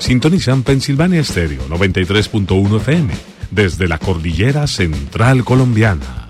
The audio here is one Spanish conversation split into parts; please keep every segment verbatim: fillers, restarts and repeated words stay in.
Sintonizan Pensilvania Estéreo noventa y tres punto uno F M desde la cordillera central colombiana.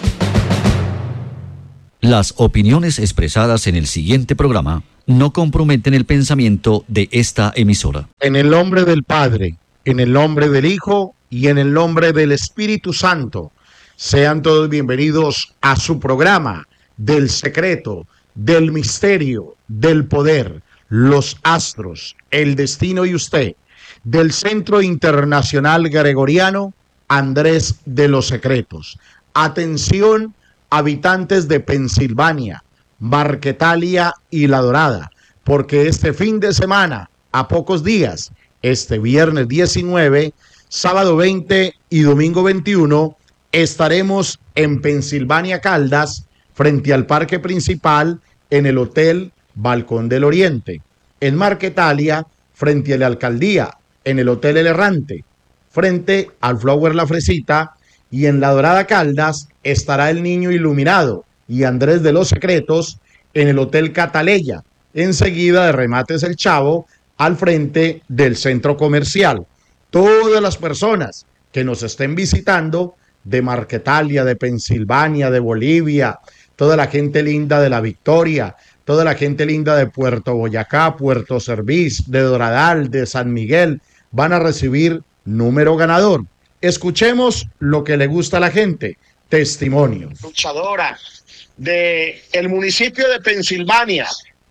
Las opiniones expresadas en el siguiente programa no comprometen el pensamiento de esta emisora. En el nombre del Padre, en el nombre del Hijo y en el nombre del Espíritu Santo, sean todos bienvenidos a su programa del secreto, del misterio, del poder, los astros, el destino y usted, del Centro Internacional Gregoriano Andrés de los Secretos. Atención, habitantes de Pensilvania, Marquetalia y La Dorada, porque este fin de semana, a pocos días, este viernes diecinueve, sábado veinte y domingo veintiuno, estaremos en Pensilvania Caldas, frente al parque principal, en el Hotel Balcón del Oriente. En Marquetalia, frente a la alcaldía, en el Hotel El Errante, frente al Flower La Fresita. Y en La Dorada Caldas estará el Niño Iluminado y Andrés de los Secretos en el Hotel Cataleya, enseguida de Remates El Chavo, al frente del centro comercial. Todas las personas que nos estén visitando de Marquetalia, de Pensilvania, de Bolivia, toda la gente linda de La Victoria, toda la gente linda de Puerto Boyacá, Puerto Serviz, de Doradal, de San Miguel, van a recibir número ganador. Escuchemos lo que le gusta a la gente, testimonios. Luchadora del municipio de Pensilvania,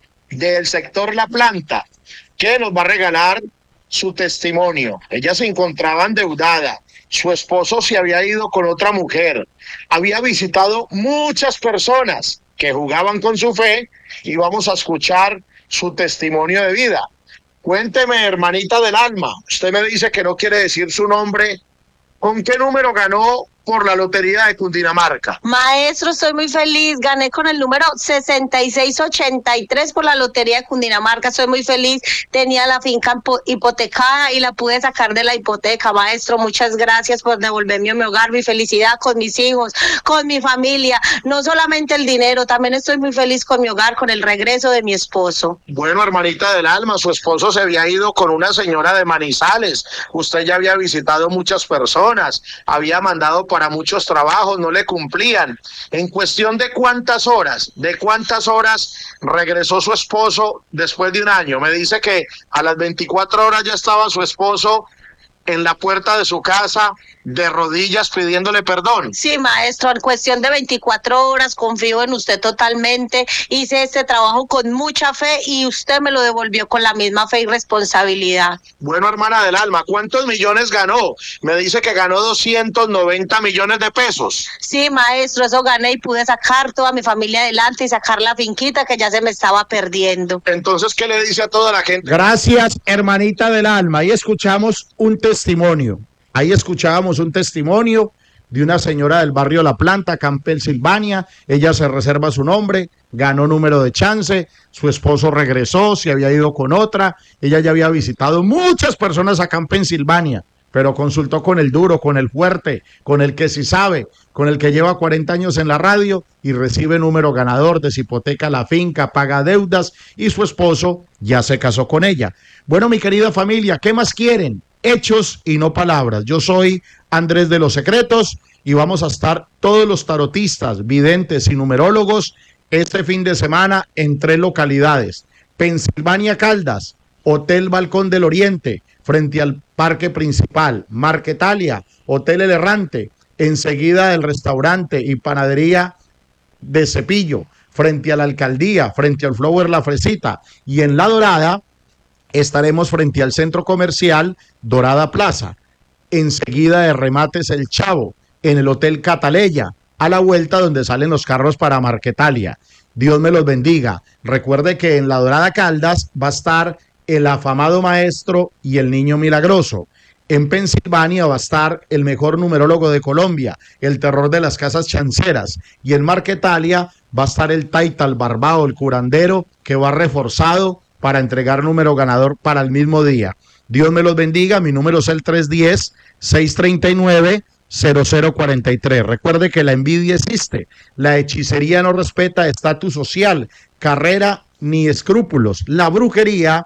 del sector La Planta, que nos va a regalar su testimonio. Ella se encontraba endeudada, su esposo se había ido con otra mujer, había visitado muchas personas que jugaban con su fe y vamos a escuchar su testimonio de vida. Cuénteme, hermanita del alma, usted me dice que no quiere decir su nombre. ¿Con qué número ganó por la lotería de Cundinamarca? Maestro, estoy muy feliz. Gané con el número sesenta y seis ochenta y tres por la lotería de Cundinamarca. Estoy muy feliz. Tenía la finca hipotecada y la pude sacar de la hipoteca. Maestro, muchas gracias por devolverme a mi hogar. Mi felicidad con mis hijos, con mi familia. No solamente el dinero, también estoy muy feliz con mi hogar, con el regreso de mi esposo. Bueno, hermanita del alma, su esposo se había ido con una señora de Manizales. Usted ya había visitado muchas personas, había mandado para muchos trabajos, no le cumplían. En cuestión de cuántas horas, de cuántas horas regresó su esposo después de un año. Me dice que a las veinticuatro horas ya estaba su esposo en la puerta de su casa, de rodillas pidiéndole perdón. Sí, maestro, en cuestión de veinticuatro horas, confío en usted totalmente, hice este trabajo con mucha fe y usted me lo devolvió con la misma fe y responsabilidad. Bueno, hermana del alma, ¿cuántos millones ganó? Me dice que ganó doscientos noventa millones de pesos. Sí, maestro, eso gané y pude sacar toda mi familia adelante y sacar la finquita que ya se me estaba perdiendo. Entonces, ¿qué le dice a toda la gente? Gracias, hermanita del alma. Ahí escuchamos un testimonio. Ahí escuchábamos un testimonio de una señora del barrio La Planta, acá en Pensilvania. Ella se reserva su nombre, ganó número de chance, su esposo regresó, se había ido con otra. Ella ya había visitado muchas personas acá en Pensilvania, pero consultó con el duro, con el fuerte, con el que sí sabe, con el que lleva cuarenta años en la radio y recibe número ganador, deshipoteca la finca, paga deudas y su esposo ya se casó con ella. Bueno, mi querida familia, ¿qué más quieren? Hechos y no palabras. Yo soy Andrés de los Secretos y vamos a estar todos los tarotistas, videntes y numerólogos este fin de semana en tres localidades. Pensilvania Caldas, Hotel Balcón del Oriente, frente al parque principal. Marquetalia, Hotel El Errante, enseguida del restaurante y panadería de Cepillo, frente a la alcaldía, frente al Flower La Fresita. Y en La Dorada estaremos frente al centro comercial Dorada Plaza, enseguida de Remates El Chavo, en el Hotel Cataleya, a la vuelta donde salen los carros para Marquetalia. Dios me los bendiga. Recuerde que en La Dorada Caldas va a estar el afamado maestro y el niño milagroso. En Pensilvania va a estar el mejor numerólogo de Colombia, el terror de las casas chanceras. Y en Marquetalia va a estar el taita, el barbado, el curandero, que va reforzado para entregar número ganador para el mismo día. Dios me los bendiga. Mi número es el tres uno cero, seis tres nueve, cero cero cuatro tres. Recuerde que la envidia existe. La hechicería no respeta estatus social, carrera ni escrúpulos. La brujería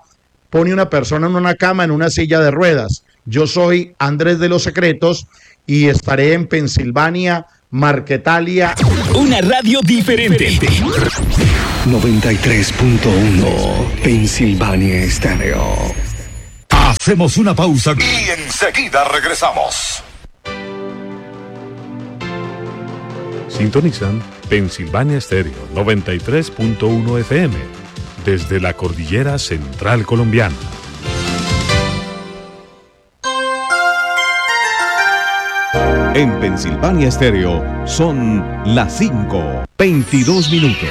pone una persona en una cama, en una silla de ruedas. Yo soy Andrés de los Secretos y estaré en Pensilvania, Marquetalia. Una radio diferente. noventa y tres punto uno Pensilvania Estéreo. Hacemos una pausa y enseguida regresamos. Sintonizan Pensilvania Estéreo noventa y tres punto uno F M desde la cordillera central colombiana. En Pensilvania Estéreo son las cinco, veintidós minutos.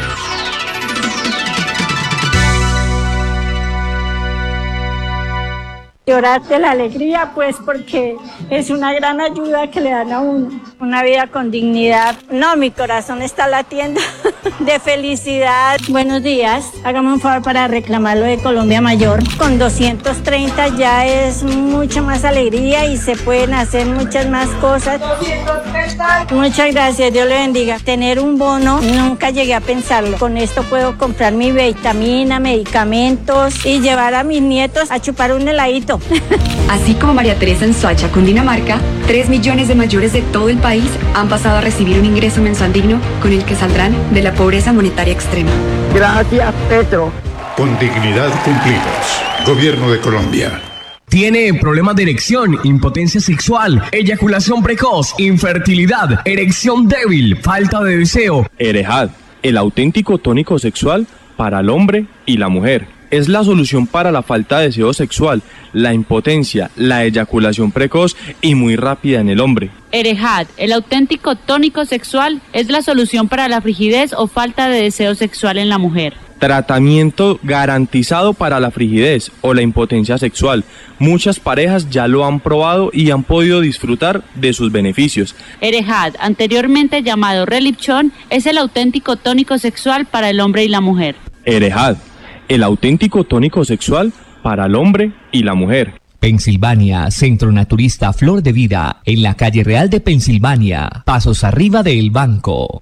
Llorar de la alegría, pues, porque es una gran ayuda que le dan a uno. Una vida con dignidad. No, mi corazón está latiendo de felicidad. Buenos días. Hágame un favor para reclamar lo de Colombia Mayor. Con doscientos treinta ya es mucha más alegría y se pueden hacer muchas más cosas. Muchas gracias, Dios le bendiga. Tener un bono, nunca llegué a pensarlo. Con esto puedo comprar mi vitamina, medicamentos y llevar a mis nietos a chupar un heladito. Así como María Teresa en Soacha, Cundinamarca, tres millones de mayores de todo el país han pasado a recibir un ingreso mensual digno con el que saldrán de la pobreza monetaria extrema. Gracias, Petro. Con dignidad cumplimos. Gobierno de Colombia. ¿Tiene problemas de erección, impotencia sexual, eyaculación precoz, infertilidad, erección débil, falta de deseo? Erejad, el auténtico tónico sexual para el hombre y la mujer. Es la solución para la falta de deseo sexual, la impotencia, la eyaculación precoz y muy rápida en el hombre. Erejad, el auténtico tónico sexual, es la solución para la frigidez o falta de deseo sexual en la mujer. Tratamiento garantizado para la frigidez o la impotencia sexual. Muchas parejas ya lo han probado y han podido disfrutar de sus beneficios. Erejad, anteriormente llamado Relipchon, es el auténtico tónico sexual para el hombre y la mujer. Erejad, el auténtico tónico sexual para el hombre y la mujer. Pensilvania, Centro Naturista Flor de Vida, en la calle Real de Pensilvania, pasos arriba del banco.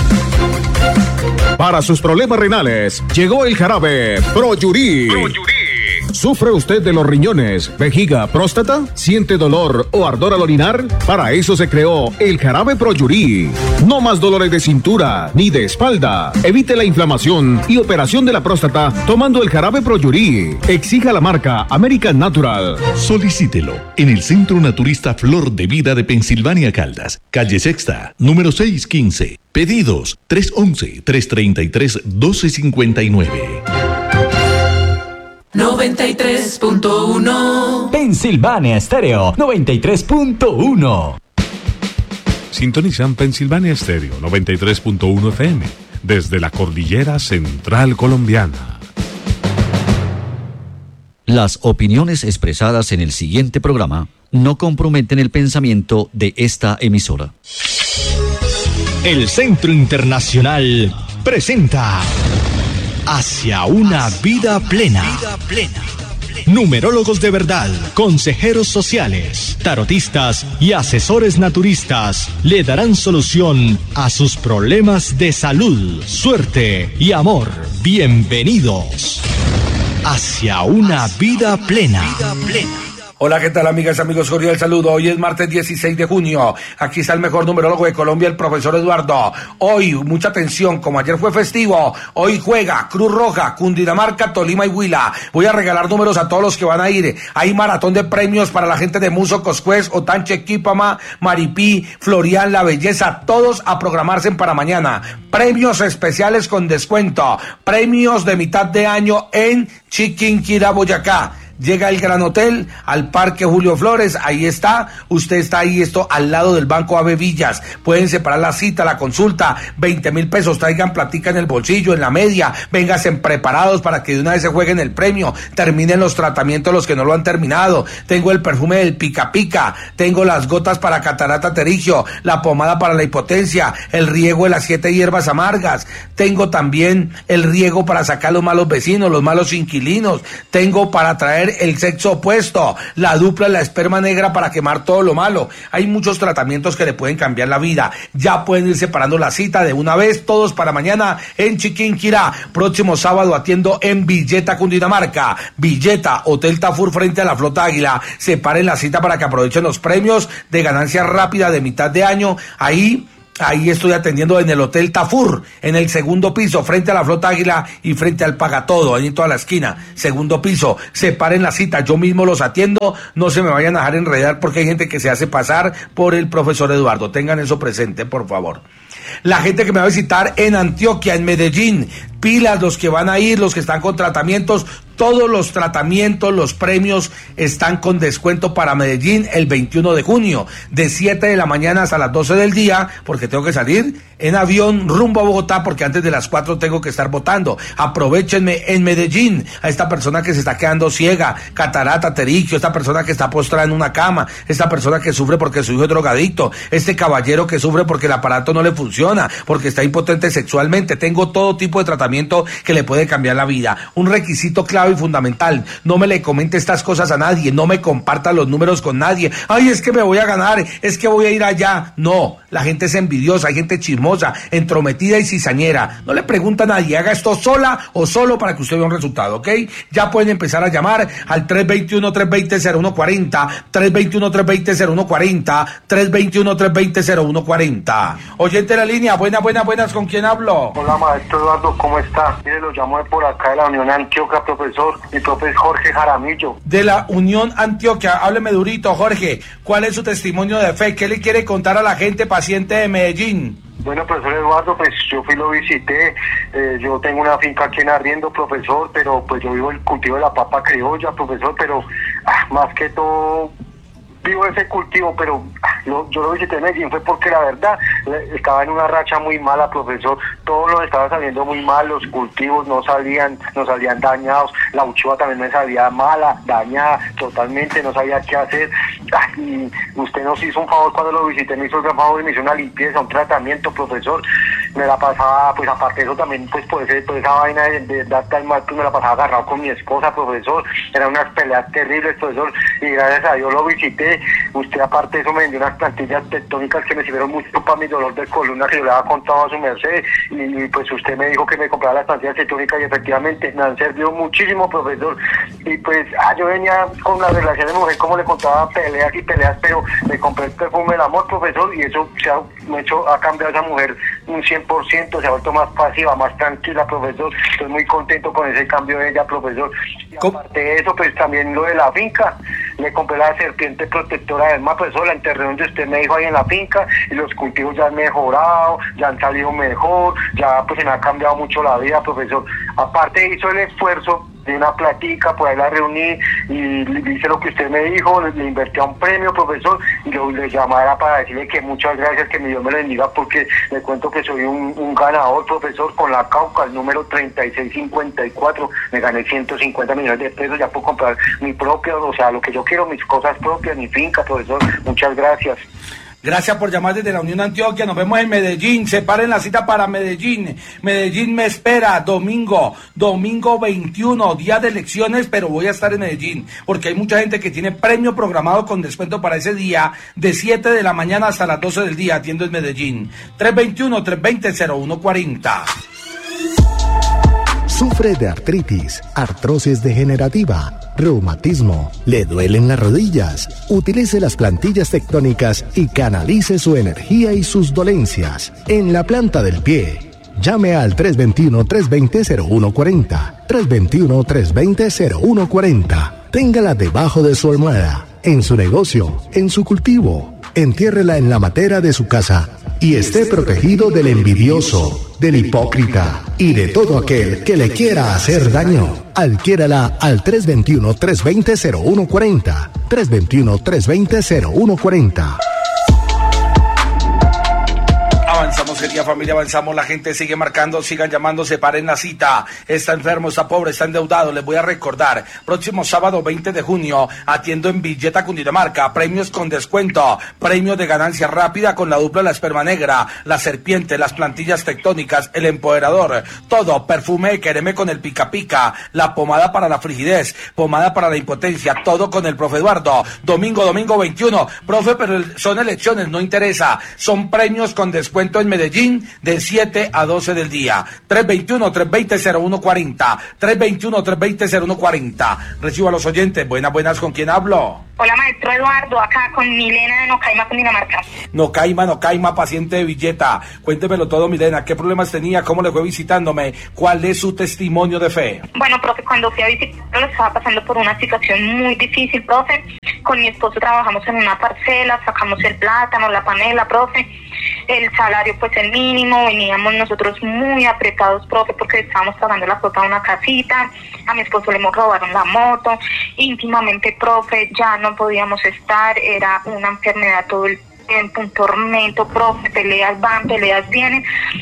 Para sus problemas renales, llegó el jarabe Proyurí. ¿Sufre usted de los riñones, vejiga, próstata? ¿Siente dolor o ardor al orinar? Para eso se creó el jarabe Proyurí. No más dolores de cintura ni de espalda. Evite la inflamación y operación de la próstata tomando el jarabe Proyurí. Exija la marca American Natural. Solicítelo en el Centro Naturista Flor de Vida de Pensilvania Caldas, calle Sexta, número seiscientos quince. Pedidos tres once, tres treinta y tres, doce cincuenta y nueve. noventa y tres punto uno Pensilvania Estéreo noventa y tres punto uno. Sintonizan Pensilvania Estéreo noventa y tres punto uno F M desde la cordillera central colombiana. Las opiniones expresadas en el siguiente programa no comprometen el pensamiento de esta emisora. El Centro Internacional presenta Hacia una vida plena. Numerólogos de verdad, consejeros sociales, tarotistas y asesores naturistas le darán solución a sus problemas de salud, suerte y amor. Bienvenidos. Hacia una vida plena. Hola, ¿qué tal, amigas, amigos? Cordial saludo. Hoy es martes dieciséis de junio. Aquí está el mejor numerólogo de Colombia, el profesor Eduardo. Hoy, mucha atención, como ayer fue festivo, hoy juega Cruz Roja, Cundinamarca, Tolima y Huila. Voy a regalar números a todos los que van a ir. Hay maratón de premios para la gente de Muso, Coscuez, Otanche, Quípama, Maripí, Florian, La Belleza, todos a programarse para mañana. Premios especiales con descuento. Premios de mitad de año en Chiquinquirá, Boyacá. Llega el Gran Hotel al Parque Julio Flores, ahí está, usted está ahí, esto al lado del Banco Ave Villas, pueden separar la cita, la consulta, veinte mil pesos, traigan platica en el bolsillo, en la media, vénganse preparados para que de una vez se jueguen el premio, terminen los tratamientos los que no lo han terminado, tengo el perfume del Pica Pica, tengo las gotas para catarata terigio, la pomada para la hipotencia, el riego de las siete hierbas amargas, tengo también el riego para sacar los malos vecinos, los malos inquilinos, tengo para traer atraer el sexo opuesto, la dupla, la esperma negra para quemar todo lo malo. Hay muchos tratamientos que le pueden cambiar la vida. Ya pueden ir separando la cita de una vez, todos para mañana en Chiquinquirá. Próximo sábado atiendo en Villeta, Cundinamarca. Villeta, Hotel Tafur frente a la Flota Águila. Separen la cita para que aprovechen los premios de ganancia rápida de mitad de año. Ahí Ahí estoy atendiendo en el Hotel Tafur, en el segundo piso, frente a la Flota Águila y frente al Pagatodo, ahí en toda la esquina. Segundo piso, separen la cita, yo mismo los atiendo, no se me vayan a dejar enredar porque hay gente que se hace pasar por el profesor Eduardo. Tengan eso presente, por favor. La gente que me va a visitar en Antioquia, en Medellín, pilas los que van a ir, los que están con tratamientos, todos los tratamientos, los premios están con descuento para Medellín el veintiuno de junio, de siete de la mañana hasta las doce del día, porque tengo que salir en avión rumbo a Bogotá, porque antes de las cuatro tengo que estar votando. Aprovechenme en Medellín, a esta persona que se está quedando ciega, catarata, terigio, esta persona que está postrada en una cama, esta persona que sufre porque su hijo es drogadicto, este caballero que sufre porque el aparato no le funciona, porque está impotente sexualmente. Tengo todo tipo de tratamiento que le puede cambiar la vida. Un requisito clave y fundamental: no me le comente estas cosas a nadie, no me comparta los números con nadie. Ay, es que me voy a ganar, es que voy a ir allá. No, la gente es envidiosa, hay gente chismosa, entrometida y cizañera. No le pregunta a nadie, haga esto sola o solo para que usted vea un resultado, ¿ok? Ya pueden empezar a llamar al tres dos uno, tres dos cero, cero uno cuatro cero, tres dos uno, tres dos cero, cero uno cuatro cero, tres dos uno, tres dos cero, cero uno cuatro cero. Oyente de la línea, buenas, buenas, buenas, ¿con quién hablo? Hola, maestro Eduardo, ¿cómo está? Mire, lo llamo de por acá de la Unión Antioquia, profesor. Mi profe es Jorge Jaramillo. De la Unión Antioquia, hábleme durito, Jorge. ¿Cuál es su testimonio de fe? ¿Qué le quiere contar a la gente paciente de Medellín? Bueno, profesor Eduardo, pues yo fui, lo visité, eh, yo tengo una finca aquí en Arriendo, profesor, pero pues yo vivo el cultivo de la papa criolla, profesor, pero ah, más que todo vivo ese cultivo, pero lo, yo lo visité en Medellín fue porque la verdad estaba en una racha muy mala, profesor. Todo lo estaba saliendo muy mal, los cultivos no salían, no salían dañados, la uchuva también me salía mala, dañada, totalmente, no sabía qué hacer. Y usted nos hizo un favor cuando lo visité, me hizo un favor y me hizo una limpieza, un tratamiento, profesor. Me la pasaba, pues aparte de eso también, pues por, ese, por esa vaina de, de dar tal mal, pues me la pasaba agarrado con mi esposa, profesor. Eran unas peleas terribles, profesor, y gracias a Dios lo visité. Usted aparte de eso me vendió unas plantillas tectónicas que me sirvieron mucho para mi dolor de columna, que yo le había contado a su merced, y, y pues usted me dijo que me comprara las plantillas tectónicas y efectivamente me han servido muchísimo, profesor. Y pues ah, yo venía con la relación de mujer, como le contaba, peleas y peleas, pero me compré el perfume del amor, profesor, y eso se ha, me hecho, ha cambiado a esa mujer un cien por ciento, se ha vuelto más pasiva, más tranquila, profesor. Estoy muy contento con ese cambio de ella, profesor. Y aparte de eso, pues también lo de la finca, le compré la serpiente protectora del mar, profesor, la enterré donde usted me dijo ahí en la finca, y los cultivos ya han mejorado, ya han salido mejor, ya pues se me ha cambiado mucho la vida, profesor. Aparte hizo el esfuerzo de una platica, pues ahí la reuní y le hice lo que usted me dijo, le, le invertí a un premio, profesor, y lo, le llamara para decirle que muchas gracias, que mi Dios me lo bendiga, porque le cuento que soy un, un ganador, profesor, con la Cauca, el número treinta y seis cincuenta y cuatro, me gané ciento cincuenta millones de pesos, ya puedo comprar mi propio, o sea, lo que yo quiero, mis cosas propias, mi finca, profesor, muchas gracias. Gracias por llamar desde la Unión Antioquia. Nos vemos en Medellín. Separen la cita para Medellín. Medellín me espera domingo, domingo veintiuno, día de elecciones, pero voy a estar en Medellín porque hay mucha gente que tiene premio programado con descuento para ese día, de siete de la mañana hasta las doce del día. Atiendo en Medellín. tres dos uno, tres dos cero, cero uno cuatro cero. Sufre de artritis, artrosis degenerativa, reumatismo, le duelen las rodillas. Utilice las plantillas tectónicas y canalice su energía y sus dolencias en la planta del pie. Llame al tres dos uno, tres dos cero, cero uno cuatro cero, tres dos uno, tres dos cero, cero uno cuatro cero. Téngala debajo de su almohada, en su negocio, en su cultivo. Entiérrela en la matera de su casa y esté protegido del envidioso, del hipócrita y de todo aquel que le quiera hacer daño. Adquiérala al tres dos uno, tres dos cero, cero uno cuatro cero, tres dos uno, tres dos cero, cero uno cuatro cero. Avanzamos avanzamos, querida familia, avanzamos. La gente sigue marcando, sigan llamando, separen la cita. Está enfermo, está pobre, está endeudado. Les voy a recordar, próximo sábado veinte de junio, atiendo en Villeta, Cundinamarca. Premios con descuento, premios de ganancia rápida con la dupla La Esperma Negra, La Serpiente, las plantillas tectónicas, el empoderador. Todo, perfume, quereme con el pica pica, la pomada para la frigidez, pomada para la impotencia, todo con el profe Eduardo. Domingo, domingo veintiuno. Profe, pero son elecciones, no interesa. Son premios con descuento en Medellín de siete a doce del día. tres veintiuno, tres veinte, cero uno cuarenta. tres veintiuno, tres veinte, cero uno cuarenta. Recibo a los oyentes. Buenas, buenas, ¿con quién hablo? Hola, maestro Eduardo, acá con Milena de Nocaima, Cundinamarca. Nocaima, Nocaima, paciente de Villeta. Cuéntemelo todo, Milena. ¿Qué problemas tenía? ¿Cómo le fue visitándome? ¿Cuál es su testimonio de fe? Bueno, profe, cuando fui a visitarlo estaba pasando por una situación muy difícil, profe. Con mi esposo trabajamos en una parcela, sacamos el plátano, la panela, profe. El salario, pues, el mínimo. Veníamos nosotros muy apretados, profe, porque estábamos pagando la cuota de una casita. A mi esposo le robaron la moto. Íntimamente, profe, ya no podíamos estar. Era una enfermedad todo el tiempo, un tormento, profe. Peleas van, peleas vienen.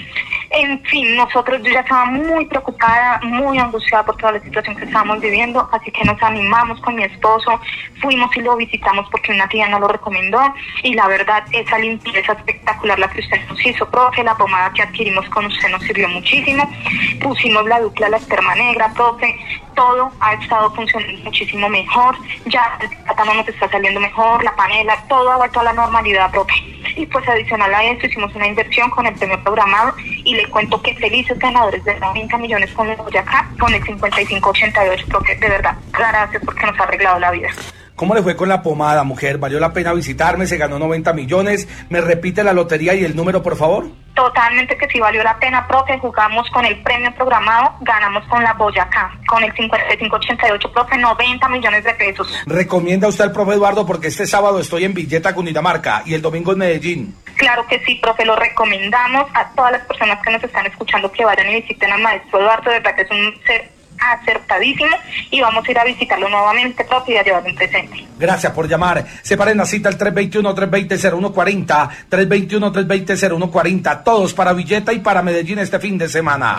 En fin, nosotros, yo ya estaba muy preocupada, muy angustiada por toda la situación que estábamos viviendo, así que nos animamos con mi esposo, fuimos y lo visitamos porque una tía nos lo recomendó, y la verdad, esa limpieza espectacular la que usted nos hizo, profe, la pomada que adquirimos con usted nos sirvió muchísimo, pusimos la dupla La Esperma Negra, profe, todo ha estado funcionando muchísimo mejor, ya el plátano nos está saliendo mejor, la panela, todo ha vuelto a la normalidad, profe. Y pues adicional a esto hicimos una inversión con el premio programado y le cuento que felices ganadores de noventa millones con el Boyacá, con el cincuenta y cinco ochenta y ocho, porque de verdad, gracias porque nos ha arreglado la vida. ¿Cómo le fue con la pomada, mujer? ¿Valió la pena visitarme? ¿Se ganó noventa millones? ¿Me repite la lotería y el número, por favor? Totalmente que sí valió la pena, profe. Jugamos con el premio programado, ganamos con la Boyacá, con el cincuenta y cinco ochenta y ocho, profe, noventa millones de pesos. ¿Recomienda usted al profe Eduardo? Porque este sábado estoy en Villeta, Cundinamarca, y el domingo en Medellín. Claro que sí, profe, lo recomendamos a todas las personas que nos están escuchando que vayan y visiten al maestro Eduardo, de verdad que es un ser acertadísimo, y vamos a ir a visitarlo nuevamente, profe, y a llevarlo un presente. Gracias por llamar. Separen la cita al tres veintiuno, tres veinte, cero uno cuarenta, tres veintiuno, tres veinte, cero uno cuarenta, todos para Villeta y para Medellín este fin de semana.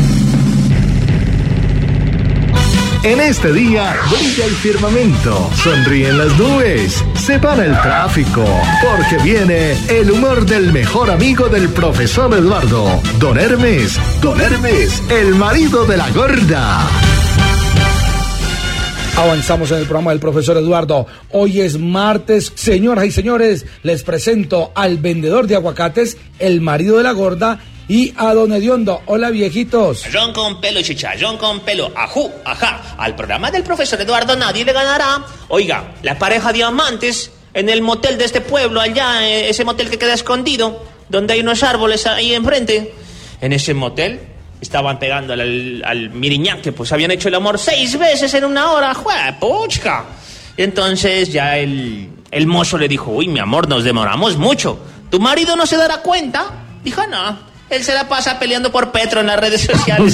En este día brilla el firmamento, sonríen las nubes, se para el tráfico, porque viene el humor del mejor amigo del profesor Eduardo, Don Hermes, Don Hermes, el marido de la gorda. Avanzamos en el programa del profesor Eduardo. Hoy es martes. Señoras y señores, les presento al vendedor de aguacates, el marido de la gorda, y a don Hediondo. Hola, viejitos. Ron con pelo, chicharrón con pelo. Ajú, ajá. Al programa del profesor Eduardo nadie le ganará. Oiga, la pareja diamantes en el motel de este pueblo, allá, ese motel que queda escondido, donde hay unos árboles ahí enfrente. En ese motel estaban pegando al, al miriñán, que pues habían hecho el amor seis veces en una hora. ¡Jue, puchca! Y entonces ya el, el mozo le dijo: uy, mi amor, nos demoramos mucho. ¿Tu marido no se dará cuenta? Dijo: no. Él se la pasa peleando por Petro en las redes sociales.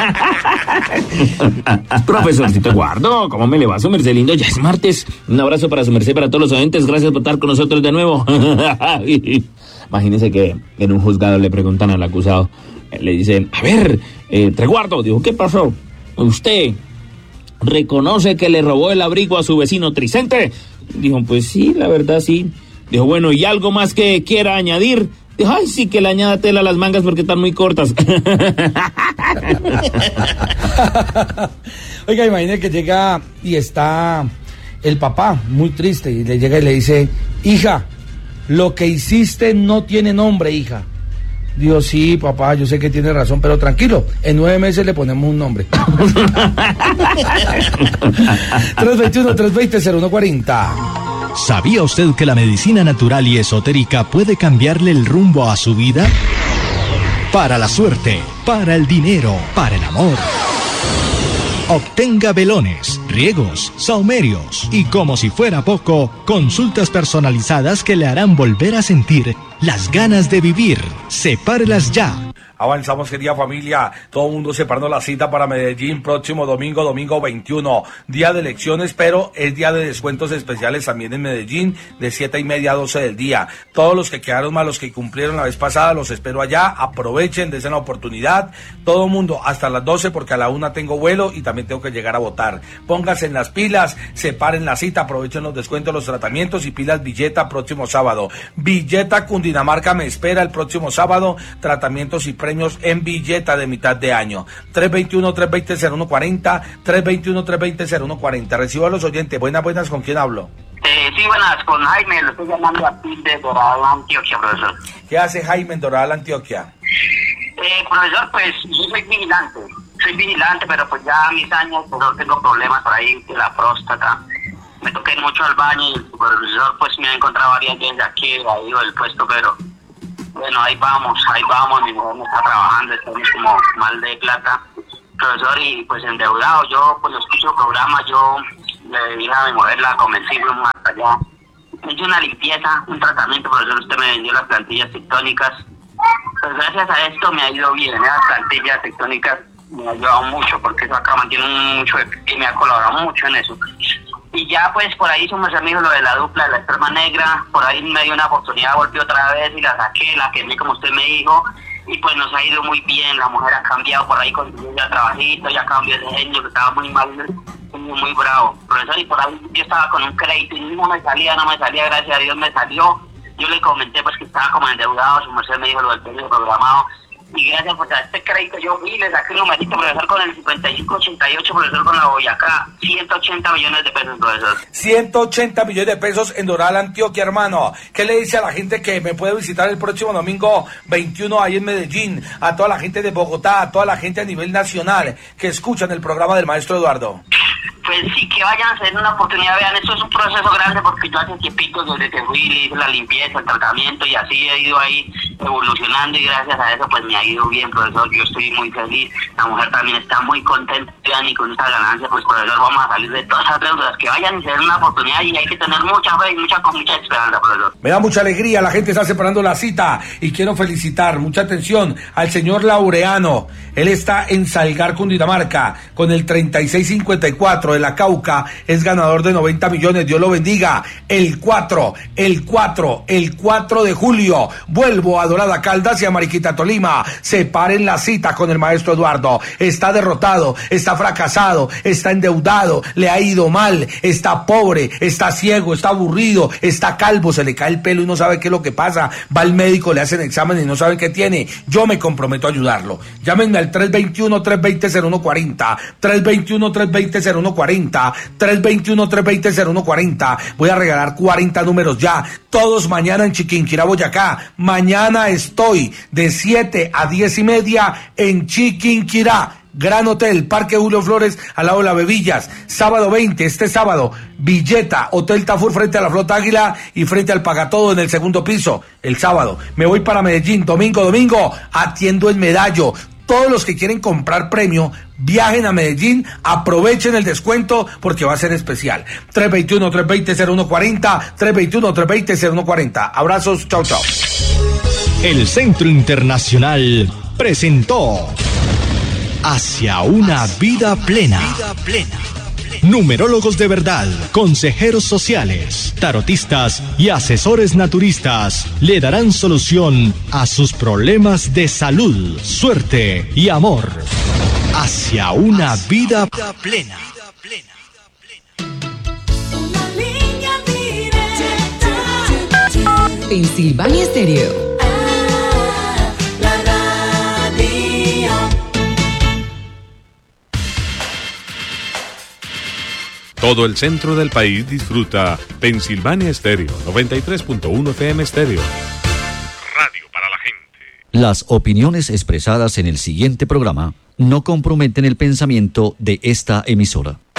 Profesorcito Eduardo, ¿cómo me le va su merced lindo? Ya es martes. Un abrazo para su merced, para todos los oyentes. Gracias por estar con nosotros de nuevo. Imagínense que en un juzgado le preguntan al acusado. Le dicen: a ver, eh, Treguardo, dijo, ¿qué pasó? ¿Usted reconoce que le robó el abrigo a su vecino Tricente? Dijo: pues sí, la verdad sí. Dijo: bueno, ¿y algo más que quiera añadir? Dijo: ay, sí, que le añada tela a las mangas porque están muy cortas. Oiga, imagínese que llega y está el papá muy triste y le llega y le dice: hija, lo que hiciste no tiene nombre, hija. Digo: sí, papá, yo sé que tiene razón, pero tranquilo, en nueve meses le ponemos un nombre. tres veintiuno, tres veinte, cero uno cuarenta. ¿Sabía usted que la medicina natural y esotérica puede cambiarle el rumbo a su vida? Para la suerte, para el dinero, para el amor. Obtenga velones, riegos, saumerios y, como si fuera poco, consultas personalizadas que le harán volver a sentir las ganas de vivir. Sepárelas ya. Avanzamos, querida familia, todo el mundo separando la cita para Medellín, próximo domingo, domingo veintiuno, día de elecciones, pero es día de descuentos especiales también en Medellín, de siete y media a doce del día. Todos los que quedaron mal, los que cumplieron la vez pasada, los espero allá, aprovechen, desen la oportunidad, todo el mundo hasta las doce, porque a la una tengo vuelo y también tengo que llegar a votar. Pónganse en las pilas, separen la cita, aprovechen los descuentos, los tratamientos y pilas Villeta próximo sábado. Villeta Cundinamarca me espera el próximo sábado, tratamientos y premios en Villeta de mitad de año. tres veintiuno, tres veinte, cero uno cuarenta, tres veintiuno, tres veinte, cero uno cuarenta. Recibo a los oyentes. Buenas, buenas, ¿con quién hablo? Eh, sí, buenas, con Jaime, lo estoy llamando aquí de Doral, Antioquia, profesor. ¿Qué hace Jaime en Doral, Antioquia? Eh, profesor, pues yo soy vigilante, soy vigilante, pero pues ya a mis años, pues no tengo problemas por ahí de la próstata. Me toqué mucho al baño y el supervisor pues me ha encontrado varias veces aquí, ahí del puesto, pero bueno, ahí vamos, ahí vamos, mi mujer no está trabajando, estamos como mal de plata, profesor, y pues endeudado. Yo pues lo escucho el programa, yo le dije a mi mujer, la convencí, fuimos hasta allá, me hice una limpieza, un tratamiento, profesor, usted me vendió las plantillas tectónicas, pues gracias a esto me ha ido bien, esas plantillas tectónicas me ha ayudado mucho, porque eso acá mantiene mucho y me ha colaborado mucho en eso. Y ya pues por ahí somos amigos, lo de la dupla de la esperma negra, por ahí me dio una oportunidad, volví otra vez y la saqué, la quemé como usted me dijo, y pues nos ha ido muy bien, la mujer ha cambiado, por ahí consiguió ya trabajito, ya cambió de genio, que estaba muy mal, muy, muy bravo, profesor, y por ahí yo estaba con un crédito y no me salía, no me salía, gracias a Dios me salió, yo le comenté pues que estaba como endeudado, su merced me dijo lo del periodo programado, y gracias pues a este crédito yo fui, le saqué un numerito, profesor, con el cincuenta y cinco ochenta y ocho, profesor, con la Boyacá, ciento ochenta millones de pesos, profesor. ciento ochenta millones de pesos en Doral, Antioquia, hermano. ¿Qué le dice a la gente que me puede visitar el próximo domingo veintiuno ahí en Medellín? A toda la gente de Bogotá, a toda la gente a nivel nacional que escuchan el programa del maestro Eduardo. Pues sí, que vayan a hacer una oportunidad, vean, esto es un proceso grande porque yo hace tiempito desde que fui, le hice la limpieza, el tratamiento y así he ido ahí evolucionando y gracias a eso pues me ha ido bien, profesor, yo estoy muy feliz, la mujer también está muy contenta y con esta ganancia, pues profesor, vamos a salir de todas esas deudas, que vayan a hacer una oportunidad y hay que tener mucha fe y mucha, con mucha esperanza, profesor. Me da mucha alegría, la gente está separando la cita y quiero felicitar, mucha atención, al señor Laureano, él está en Salgar, Cundinamarca, con el treinta y seis cincuenta y cuatro de la Cauca, es ganador de noventa millones, Dios lo bendiga, el cuatro, el cuatro, el cuatro de julio, vuelvo a Dorada Caldas y a Mariquita Tolima, separen la cita con el maestro Eduardo, está derrotado, está fracasado, está endeudado, le ha ido mal, está pobre, está ciego, está aburrido, está calvo, se le cae el pelo y no sabe qué es lo que pasa, va al médico, le hacen examen y no saben qué tiene, yo me comprometo a ayudarlo, llámenme al tres veintiuno, tres veinte, cero uno cuarenta, tres veintiuno, tres veinte, cero uno cuarenta, tres veintiuno, tres veinte, cero uno cuarenta, voy a regalar cuarenta números ya, todos mañana en Chiquinquirá, Boyacá, mañana estoy de siete a diez y media en Chiquinquirá, Gran Hotel, Parque Julio Flores, al lado de la Bebillas, sábado veinte, este sábado, Villeta, Hotel Tafur frente a la Flota Águila y frente al Pagatodo en el segundo piso, el sábado, me voy para Medellín, domingo, domingo, atiendo en Medallo, todos los que quieren comprar premio, viajen a Medellín, aprovechen el descuento porque va a ser especial. tres veintiuno, tres veinte, cero uno cuarenta, tres veintiuno, tres veinte, cero uno cuarenta. Abrazos, chao, chao. El Centro Internacional presentó Hacia una vida plena. Vida plena. Numerólogos de verdad, consejeros sociales, tarotistas y asesores naturistas le darán solución a sus problemas de salud, suerte y amor. Hacia una vida plena. Pensilvania Stereo. Todo el centro del país disfruta Pensilvania Estéreo, noventa y tres punto uno F M Estéreo. Radio para la gente. Las opiniones expresadas en el siguiente programa no comprometen el pensamiento de esta emisora.